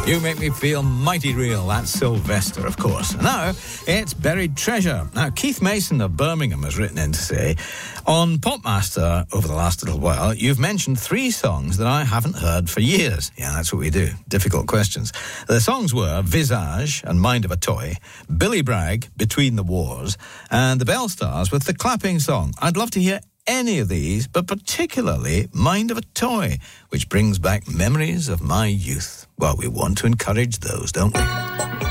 You make me feel mighty real. That's Sylvester, of course. Now, it's Buried Treasure. Now, Keith Mason of Birmingham has written in to say, on Popmaster over the last little while, you've mentioned 3 songs that I haven't heard for years. Yeah, that's what we do. Difficult questions. The songs were Visage and Mind of a Toy, Billy Bragg, Between the Wars, and the Bell Stars with the Clapping Song. I'd love to hear any of these, but particularly Mind of a Toy, which brings back memories of my youth. Well, we want to encourage those, don't we?